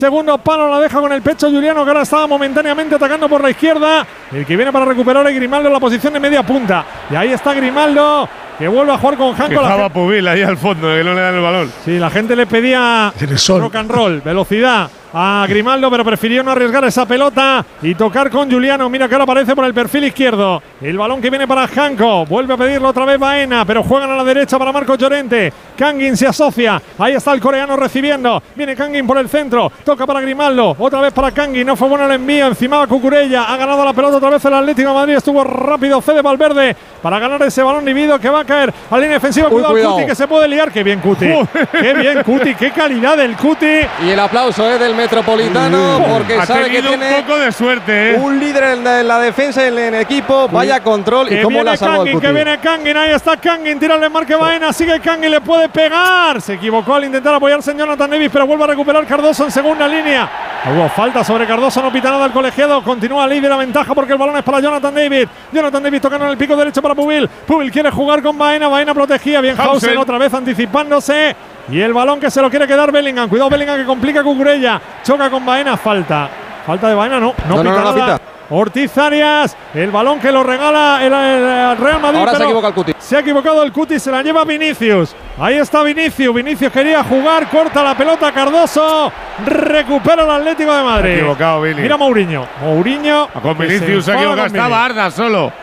Segundo palo la deja con el pecho Juliano, que ahora estaba momentáneamente atacando por la izquierda. El que viene para recuperar es Grimaldo en la posición de media punta. Y ahí está Grimaldo, que vuelve a jugar con Janko. Estaba Pubil ahí al fondo, que no le dan el balón. Sí, la gente le pedía rock and roll, velocidad a Grimaldo, pero prefirió no arriesgar esa pelota y tocar con Juliano. Mira que ahora aparece por el perfil izquierdo. El balón que viene para Janko. Vuelve a pedirlo otra vez Baena, pero juegan a la derecha para Marcos Llorente. Kangin se asocia. Ahí está el coreano recibiendo. Viene Kangin por el centro. Toca para Grimaldo. Otra vez para Kangin. No fue bueno el envío. Encima va Cucurella. Ha ganado la pelota otra vez el Atlético de Madrid. Estuvo rápido Fede Valverde para ganar ese balón dividido que va a caer a la línea defensiva. Cuidado, Cuti, que se puede liar. Qué bien Cuti. Qué bien Cuti. Qué calidad del Cuti. Y el aplauso del Metropolitano. Porque ha sabe que tenido tiene un poco de suerte, un líder en la defensa en el equipo. Vaya control y cómo la salvó el Cuti. Que viene Kangin, ahí está Kangin, tira el marque Baena, sigue Kangin, le puede pegar. Se equivocó al intentar apoyarse en Jonathan Davis, pero vuelve a recuperar Cardoso en segunda línea. Hubo falta sobre Cardoso, no pita nada el colegiado. Continúa Ley de la ventaja porque el balón es para Jonathan Davis. Jonathan Davis tocando en el pico derecho para Pubil. Pubil quiere jugar con Baena, Baena protegía bien Hausen otra vez anticipándose. Y el balón que se lo quiere quedar Bellingham. Cuidado Bellingham que complica Cucurella. Choca con Baena, falta. Falta de Baena, no pita nada. Ortiz Arias, el balón que lo regala el Real Madrid. Ahora se equivoca el Cuti. Se ha equivocado el Cuti, se la lleva Vinicius. Ahí está Vinicius. Vinicius quería jugar, corta la pelota Cardoso. Recupera el Atlético de Madrid. Se ha equivocado, Vini. Mira Mourinho. Con Vinicius se ha equivocado. Estaba Arda solo.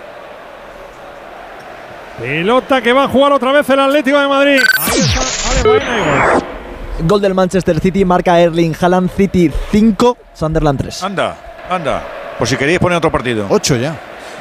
Pelota que va a jugar otra vez el Atlético de Madrid. Ahí está, vale, Baena. Gol del Manchester City, marca Erling Haaland. City 5, Sunderland 3. Anda. Por si queréis poner otro partido. 8 ya.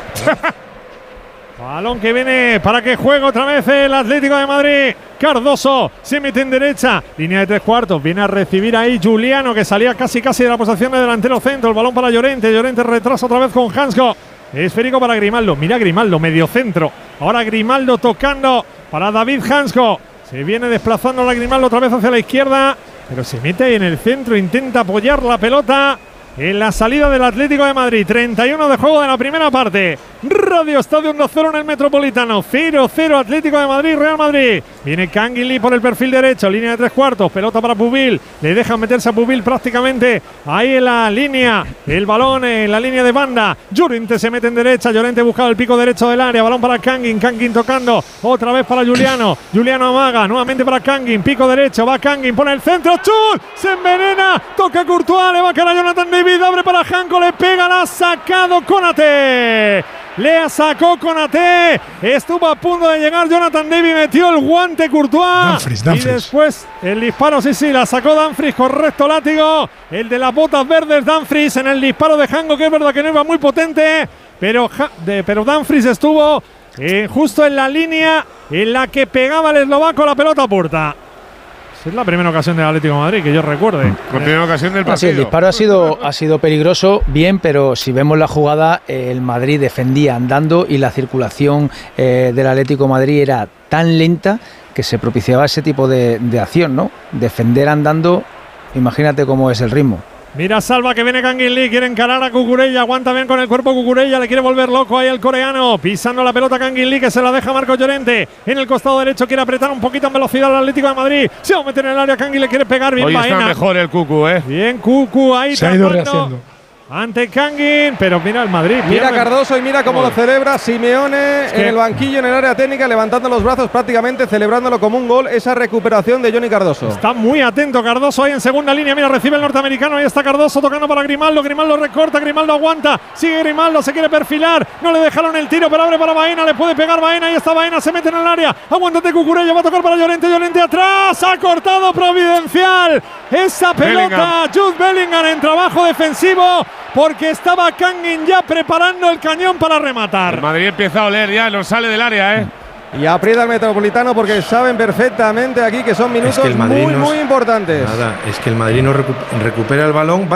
Balón que viene para que juegue otra vez el Atlético de Madrid. Cardoso se mete en derecha. Línea de 3/4. Viene a recibir ahí Juliano, que salía casi de la posición de delantero centro. El balón para Llorente. Llorente retrasa otra vez con Hansko. Esférico para Grimaldo. Mira Grimaldo, medio centro. Ahora Grimaldo tocando para David Hansko. Se viene desplazando la Grimaldo otra vez hacia la izquierda. Pero se mete ahí en el centro. Intenta apoyar la pelota en la salida del Atlético de Madrid. 31 de juego de la primera parte. Radio Estadio 1-0 en el Metropolitano. 0-0 Atlético de Madrid, Real Madrid. Viene Kangin Lee por el perfil derecho. Línea de 3/4. Pelota para Pubil. Le dejan meterse a Pubil prácticamente ahí en la línea. El balón en la línea de banda. Llorente se mete en derecha. Llorente buscaba el pico derecho del área. Balón para Kangin. Kangin tocando. Otra vez para Juliano. Juliano amaga. Nuevamente para Kangin. Pico derecho. Va Kangin. Pone el centro. ¡Chut! Se envenena. Toca Courtois. Le va a caer a Jonathan David. Abre para Janko. Le pega. La ha sacado Konaté. Le sacó Konaté. Estuvo a punto de llegar Jonathan Davis. Metió el guante Courtois. Dumfries. Y después el disparo, sí, la sacó Dumfries. Correcto látigo. El de las botas verdes, Dumfries, en el disparo de Janko, que es verdad que no iba muy potente. Pero Dumfries estuvo justo en la línea en la que pegaba el eslovaco la pelota a puerta. Es la primera ocasión del Atlético de Madrid que yo recuerde. La primera ocasión del partido. Sí, el disparo ha sido peligroso, bien, pero si vemos la jugada, el Madrid defendía andando y la circulación del Atlético de Madrid era tan lenta que se propiciaba ese tipo de acción, ¿no? Defender andando, imagínate cómo es el ritmo. Mira Salva que viene Kangin Lee, quiere encarar a Cucurella, aguanta bien con el cuerpo Cucurella, le quiere volver loco ahí el coreano, pisando la pelota Kangin Lee, que se la deja Marcos Llorente, en el costado derecho quiere apretar un poquito en velocidad al Atlético de Madrid, se va a meter en el área, Kangin le quiere pegar, bien Hoy Baena. Está mejor el Cucu, Bien Cucu, ahí se ha ido rehaciendo ante Kangin, pero mira el Madrid. Mira Cardoso y mira cómo lo celebra Simeone en el banquillo, en el área técnica, levantando los brazos prácticamente, celebrándolo como un gol, esa recuperación de Johnny Cardoso. Está muy atento Cardoso ahí en segunda línea, mira, recibe el norteamericano, ahí está Cardoso tocando para Grimaldo, Grimaldo recorta, Grimaldo aguanta, sigue Grimaldo, se quiere perfilar, no le dejaron el tiro, pero abre para Baena, le puede pegar Baena, ahí está Baena, se mete en el área, aguántate Cucurella, va a tocar para Llorente, Llorente atrás, ha cortado Providencial, esa pelota, Jude Bellingham en trabajo defensivo, porque estaba Kangin ya preparando el cañón para rematar. El Madrid empieza a oler ya, no sale del área, Y aprieta el Metropolitano porque saben perfectamente aquí que son minutos muy importantes. Nada, es que el Madrid no recupera el balón,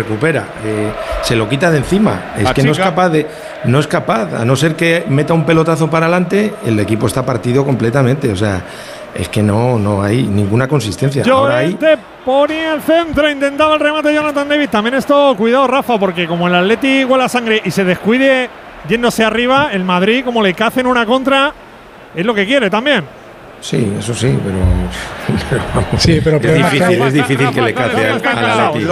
se lo quita de encima. Es que no es capaz, a no ser que meta un pelotazo para adelante, el equipo está partido completamente, o sea, es que no hay ninguna consistencia. Llorente ponía el centro, intentaba el remate Jonathan Davis. También esto, cuidado Rafa, porque como el Atleti huele a sangre y se descuide yéndose arriba, el Madrid, como le cacen una contra, es lo que quiere también. Sí, eso sí, pero sí, pero es difícil que le cace al Atleti.